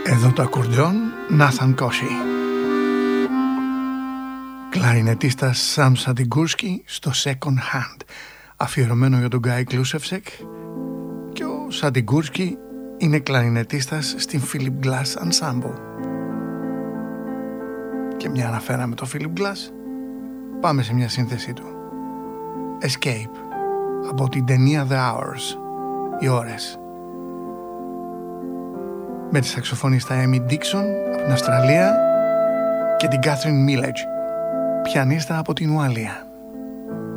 Εδώ το ακορντεόν Nathan Koshi. Κλαρινετίστας Σαμ Σαντιγκούρσκι στο Second Hand, αφιερωμένο για τον Γκάι Κλούσεφσεκ. Και ο Σαντιγκούρσκι είναι κλαρινετίστας στην Philip Glass Ensemble. Και μια αναφέραμε το Philip Glass, πάμε σε μια σύνθεσή του. Escape, από την ταινία The Hours, οι ώρες, με τη σαξοφωνίστα Amy Dixon από την Αυστραλία και την Catherine Millage, πιανίστα από την Ουαλία.